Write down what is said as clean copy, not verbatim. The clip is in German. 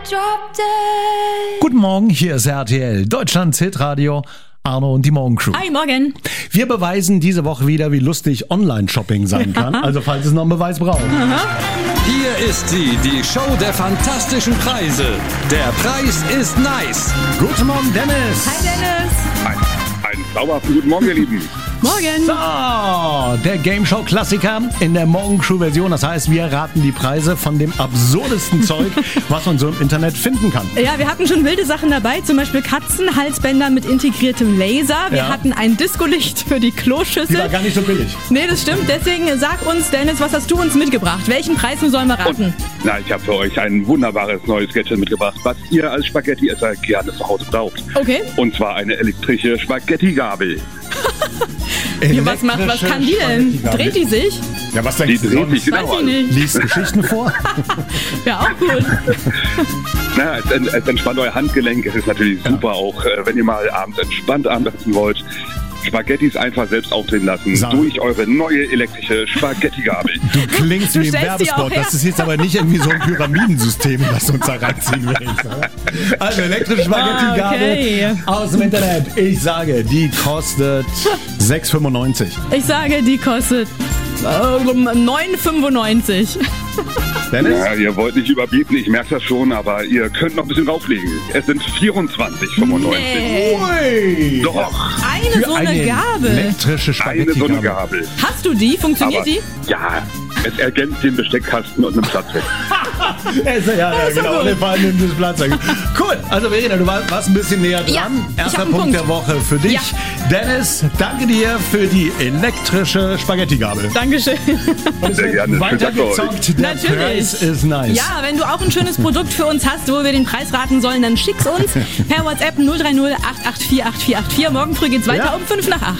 Guten Morgen, hier ist RTL, Deutschlands Hitradio. Arno und die Morgencrew. Hi, morgen. Wir beweisen diese Woche wieder, wie lustig Online-Shopping sein kann. Also falls es noch einen Beweis braucht. Hier ist sie, die Show der fantastischen Preise. Der Preis ist nice. Guten Morgen, Dennis. Hi, Dennis. Einen zauberhaften guten Morgen, ihr Lieben. Morgen. So, der Game-Show-Klassiker in der Morgencrew-Version. Das heißt, wir raten die Preise von dem absurdesten Zeug, was man so im Internet finden kann. Ja, wir hatten schon wilde Sachen dabei, zum Beispiel Katzenhalsbänder mit integriertem Laser. Wir hatten ein Discolicht für die Kloschüssel. Die war gar nicht so billig. Nee, das stimmt. Deswegen sag uns, Dennis, was hast du uns mitgebracht? Welchen Preis sollen wir raten? Ich habe für euch ein wunderbares neues Gadget mitgebracht, was ihr als Spaghetti-Esser gerne zu Hause braucht. Okay. Und zwar eine elektrische Spaghetti-Gabel. Was kann die denn? Dreht die sich? Ja, was Die denkst du dreht sonst? sich genau. Weiß ich nicht. Liest Geschichten vor? Ja, auch gut. Es entspannt euer Handgelenk. Es ist natürlich super, auch wenn ihr mal abends entspannt Abendessen wollt. Spaghettis einfach selbst aufdrehen lassen durch eure neue elektrische Spaghetti-Gabel. Du klingst wie Du ein stellst die auch Werbespot. her. Das ist jetzt aber nicht irgendwie so ein Pyramidensystem, das du uns da reinziehen willst. Oder? Also elektrische Spaghetti-Gabel Okay. aus dem Internet. Ich sage, die kostet 6,95. Ich sage, die kostet 9,95. Dennis? Ja, ihr wollt nicht überbieten, ich merke das schon, aber ihr könnt noch ein bisschen rauflegen. Es sind 24,95. Ui. Doch, Eine Für so eine Gabel. elektrische eine so eine Spaghetti-Gabel. Gabel. Hast du die? Funktioniert Aber die? ja, es ergänzt den Besteckkasten und nimmt Platz weg. Ja, genau. gut. Und vor allem nimmt das Platz weg. Cool. Also Verena, du warst ein bisschen näher dran. Ja, ich Erster hab einen Punkt Punkt. der Woche für dich. Ja. Dennis, danke dir für die elektrische Spaghetti-Gabel. Dankeschön. Sehr gerne. Weitergezockt, der Natürlich. Preis ist nice. Ja, wenn du auch ein schönes Produkt für uns hast, wo wir den Preis raten sollen, dann schick's uns per WhatsApp 030 884 8484. Morgen früh geht's weiter Ja. um 5 nach 8.